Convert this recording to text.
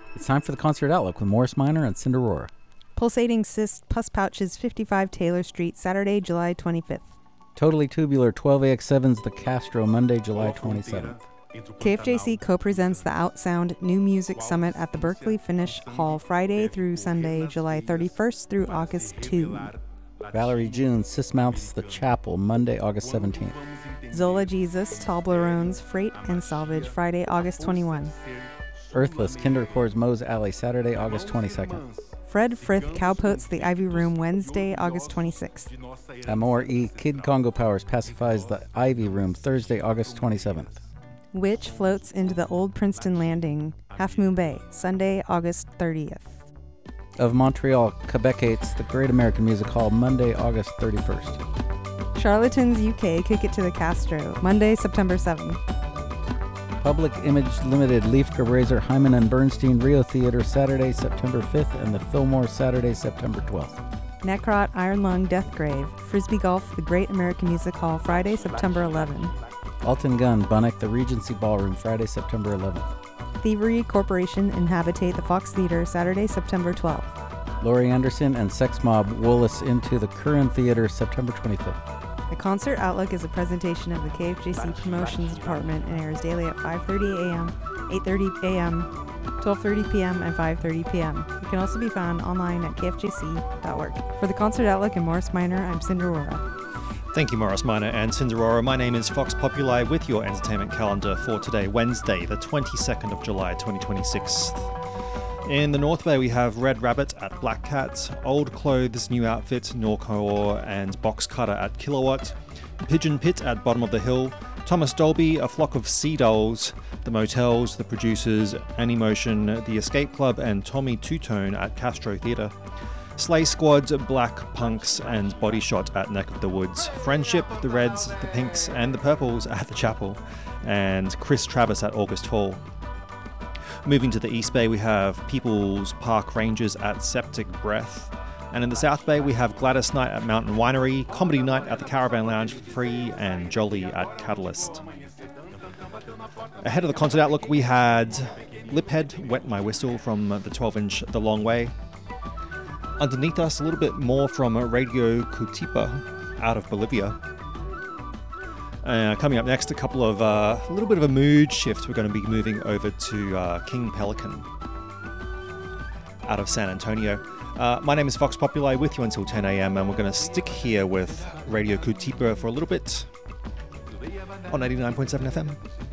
It's time for the Concert Outlook with Morris Minor and Cinderora. Pulsating Cyst Pus Pouches, 55 Taylor Street, Saturday, July 25th. Totally Tubular, 12AX7's The Castro, Monday, July 27th. KFJC co-presents the Outsound New Music Summit at the Berkeley Finnish Hall, Friday through Sunday, July 31st through August 2. Valerie June, Sismouth's The Chapel, Monday, August 17th. Zola Jesus, Toblerones, Freight and Salvage, Friday, August 21. Earthless, Kinderchor's Moe's Alley, Saturday, August 22nd. Fred Frith, Cowpoats, The Ivy Room, Wednesday, August 26th. Amor E. Kid Congo Powers pacifies The Ivy Room, Thursday, August 27th. Witch floats into the Old Princeton Landing, Half Moon Bay, Sunday, August 30th. Of Montreal, Quebecates, The Great American Music Hall, Monday, August 31st. Charlatans UK, Kick It to the Castro, Monday, September 7th. Public Image Limited, Leaf Grazer, Hyman and Bernstein, Rio Theater, Saturday, September 5th, and the Fillmore, Saturday, September 12th. Necrot, Iron Lung, Deathgrave, Frisbee Golf, The Great American Music Hall, Friday, September 11th. Alton Gunn, Bunnock, The Regency Ballroom, Friday, September 11th. Thievery Corporation, Inhabitate, The Fox Theater, Saturday, September 12th. Laurie Anderson and Sex Mob, Woollis into the Curran Theater, September 25th. The Concert Outlook is a presentation of the KFJC Promotions Department and airs daily at 5:30 a.m., 8:30 a.m., 12:30 p.m., and 5:30 p.m. It can also be found online at kfjc.org. For the Concert Outlook and Morris Minor, I'm Cinderora. Thank you, Morris Minor and Cinderora. My name is Fox Populi with your entertainment calendar for today, Wednesday, the 22nd of July, 2026. In the North Bay, we have Red Rabbit at Black Cat, Old Clothes, New Outfit, Norcore and Box Cutter at Kilowatt, Pigeon Pit at Bottom of the Hill, Thomas Dolby, A Flock of Sea Dolls, The Motels, The Producers, Animotion, The Escape Club and Tommy Two-Tone at Castro Theatre, Slay Squad, Black Punks and Body Shot at Neck of the Woods, Friendship, The Reds, The Pinks and The Purples at the Chapel, and Chris Travis at August Hall. Moving to the East Bay, we have People's Park Rangers at Septic Breath. And in the South Bay, we have Gladys Night at Mountain Winery, Comedy Night at the Caravan Lounge for free, and Jolly at Catalyst. Ahead of the Concert Outlook, we had Liphead, Wet My Whistle from the 12-inch The Long Way. Underneath us, a little bit more from Radio Cutipa out of Bolivia. Coming up next, a little bit of a mood shift. We're going to be moving over to King Pelican out of San Antonio. My name is Fox Populi with you until 10 a.m. and we're going to stick here with Radio Cutipa for a little bit on 89.7 FM.